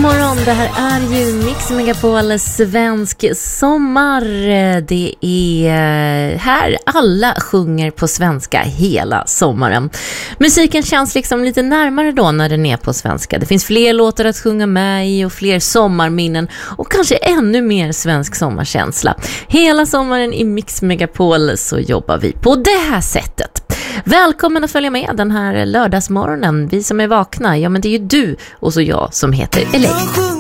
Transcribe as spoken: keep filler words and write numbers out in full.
morgon, det här är ju Mix Megapol svensk sommar. Det är här alla sjunger på svenska hela sommaren. Musiken känns liksom lite närmare då när den är på svenska. Det finns fler låtar att sjunga med i och fler sommarminnen och kanske ännu mer svensk sommarkänsla. Hela sommaren i Mix Megapol så jobbar vi på det här sättet. Välkommen att följa med den här lördagsmorgonen. Vi som är vakna, ja men det är ju du och så jag som heter Elaine.